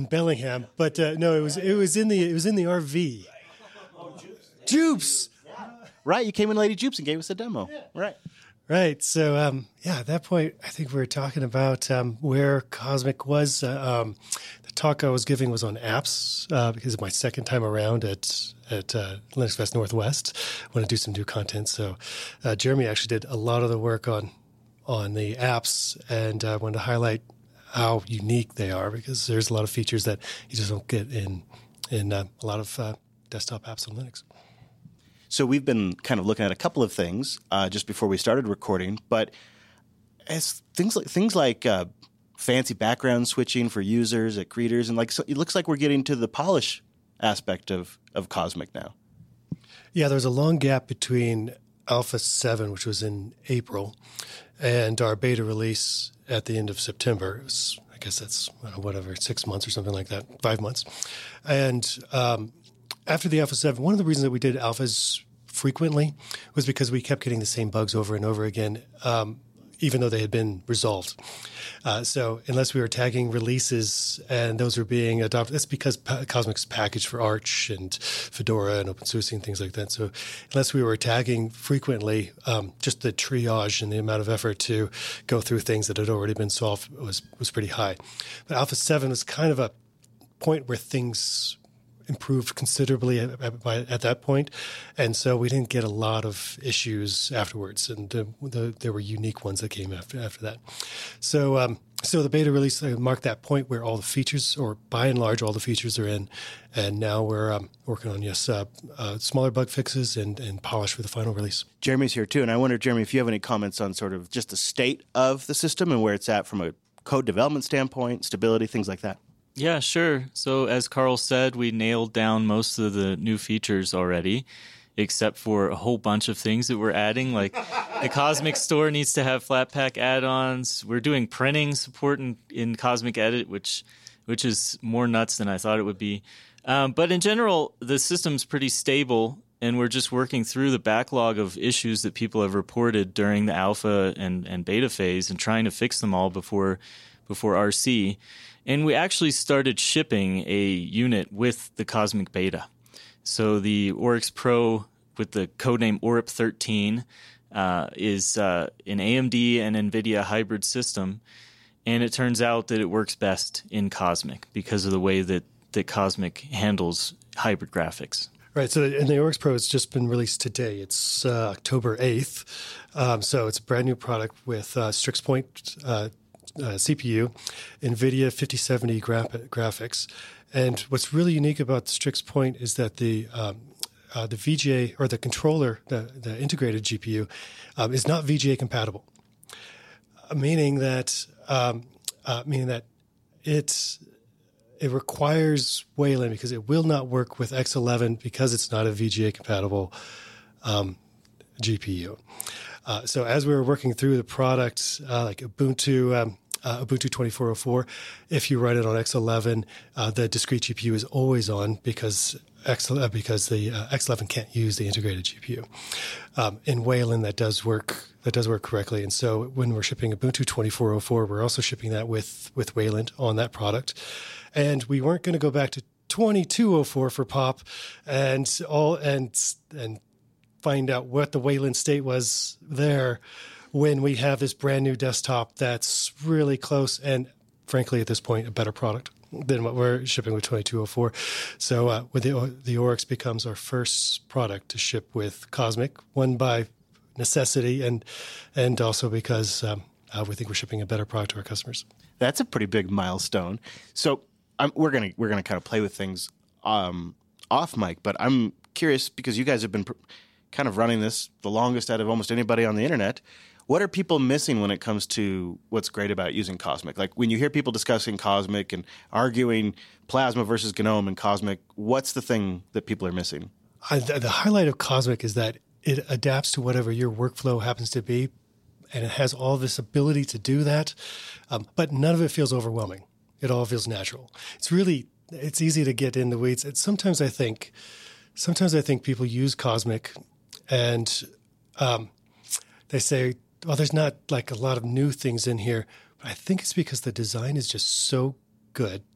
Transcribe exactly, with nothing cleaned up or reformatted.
in Bellingham, but uh, no, it was it was in the it was in the R V. Jupes. Right, you came in Lady Jupes and gave us a demo. Yeah. Right. Right. So, um, yeah, at that point, I think we were talking about um, where Cosmic was. Uh, um, the talk I was giving was on apps uh, because of my second time around at at uh, Linux Fest Northwest. I want to do some new content. So uh, Jeremy actually did a lot of the work on on the apps, and I uh, wanted to highlight how unique they are because there's a lot of features that you just don't get in, in uh, a lot of uh, desktop apps on Linux. So we've been kind of looking at a couple of things uh, just before we started recording, but as things like things like uh, fancy background switching for users at greeters, and like so it looks like we're getting to the polish aspect of of Cosmic now. Yeah, there's a long gap between Alpha seven, which was in April, and our beta release at the end of September. It was, I guess that's I don't know, whatever six months or something like that, five months, and um, after the Alpha seven, one of the reasons that we did alphas frequently was because we kept getting the same bugs over and over again, um, even though they had been resolved. Uh, so unless we were tagging releases and those were being adopted, that's because pa- Cosmic's packaged for Arch and Fedora and OpenSUSE and things like that. So unless we were tagging frequently, um, just the triage and the amount of effort to go through things that had already been solved was, was pretty high. But Alpha seven was kind of a point where things improved considerably at, at, at that point, and so we didn't get a lot of issues afterwards, and uh, the, there were unique ones that came after after that. So, um, so the beta release uh, marked that point where all the features, or by and large, all the features are in, and now we're um, working on yes, uh, uh, smaller bug fixes and and polish for the final release. Jeremy's here too, and I wonder, Jeremy, if you have any comments on sort of just the state of the system and where it's at from a code development standpoint, stability, things like that. Yeah, sure. So as Carl said, we nailed down most of the new features already, except for a whole bunch of things that we're adding. Like the Cosmic Store needs to have Flatpak add-ons. We're doing printing support in, in Cosmic Edit, which which is more nuts than I thought it would be. Um, but in general, the system's pretty stable, and we're just working through the backlog of issues that people have reported during the alpha and, and beta phase and trying to fix them all before before R C. And we actually started shipping a unit with the Cosmic Beta. So the Oryx Pro with the codename O R I P thirteen uh, is uh, an A M D and NVIDIA hybrid system. And it turns out that it works best in Cosmic because of the way that, that Cosmic handles hybrid graphics. Right. So, and the Oryx Pro has just been released today. It's uh, October eighth. Um, so it's a brand new product with uh, StrixPoint uh Uh, C P U, NVIDIA fifty seventy gra- graphics. And what's really unique about the StrixPoint is that the um, uh, the V G A, or the controller, the, the integrated G P U, um, is not V G A compatible, uh, meaning that um, uh, meaning that it's it requires Wayland because it will not work with X eleven because it's not a V G A compatible um, G P U. Uh, so as we were working through the product, uh, like Ubuntu, um, uh, Ubuntu twenty-four oh four, if you run it on X eleven, uh, the discrete G P U is always on because X, uh, because the uh, X eleven can't use the integrated G P U. Um, in Wayland, that does work. That does work correctly. And so when we're shipping Ubuntu twenty-four oh four, we're also shipping that with with Wayland on that product. And we weren't going to go back to twenty-two oh four for Pop, and all and and. find out what the Wayland state was there when we have this brand new desktop that's really close and, frankly, at this point, a better product than what we're shipping with twenty-two oh four. So uh, with the, the Oryx becomes our first product to ship with Cosmic, one by necessity and and also because um, uh, we think we're shipping a better product to our customers. That's a pretty big milestone. So um, we're gonna we're gonna kind of play with things um, off mic, but I'm curious because you guys have been pr- kind of running this the longest out of almost anybody on the internet. What are people missing when it comes to what's great about using Cosmic? Like when you hear people discussing Cosmic and arguing Plasma versus GNOME and Cosmic, what's the thing that people are missing? I, the highlight of Cosmic is that it adapts to whatever your workflow happens to be, and it has all this ability to do that, um, but none of it feels overwhelming. It all feels natural. It's really, it's easy to get in the weeds. And sometimes I think, sometimes I think people use Cosmic and um, they say, well, there's not like a lot of new things in here. But I think it's because the design is just so good